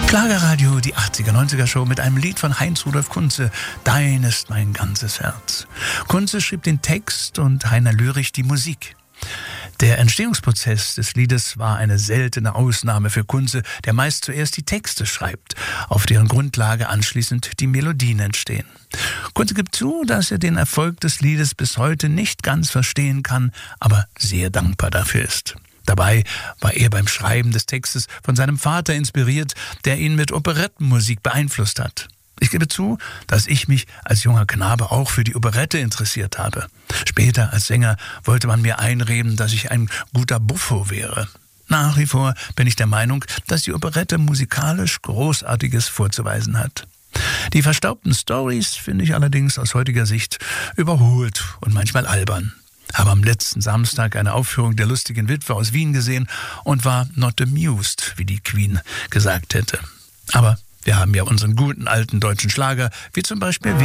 Schlagerradio, die 80er-90er-Show mit einem Lied von Heinz-Rudolf Kunze, Dein ist mein ganzes Herz. Kunze schrieb den Text und Heiner Lürich die Musik. Der Entstehungsprozess des Liedes war eine seltene Ausnahme für Kunze, der meist zuerst die Texte schreibt, auf deren Grundlage anschließend die Melodien entstehen. Kunze gibt zu, dass er den Erfolg des Liedes bis heute nicht ganz verstehen kann, aber sehr dankbar dafür ist. Dabei war er beim Schreiben des Textes von seinem Vater inspiriert, der ihn mit Operettenmusik beeinflusst hat. Ich gebe zu, dass ich mich als junger Knabe auch für die Operette interessiert habe. Später als Sänger wollte man mir einreden, dass ich ein guter Buffo wäre. Nach wie vor bin ich der Meinung, dass die Operette musikalisch Großartiges vorzuweisen hat. Die verstaubten Storys finde ich allerdings aus heutiger Sicht überholt und manchmal albern. Habe am letzten Samstag eine Aufführung der Lustigen Witwe aus Wien gesehen und war not amused, wie die Queen gesagt hätte. Aber wir haben ja unseren guten alten deutschen Schlager, wie zum Beispiel